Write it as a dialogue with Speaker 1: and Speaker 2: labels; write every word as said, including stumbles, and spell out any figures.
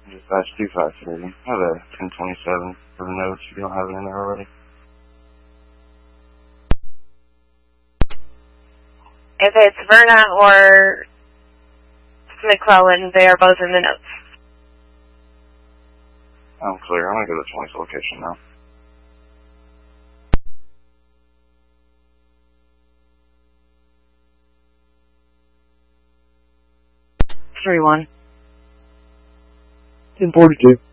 Speaker 1: Dispatch two five three. I have a ten twenty-seven for the notes if you don't have it in there already.
Speaker 2: If it's Verna or McClellan, they are both in the notes.
Speaker 1: I'm clear. I'm going to go to the twentieth location now.
Speaker 2: three one.
Speaker 3: ten forty-two.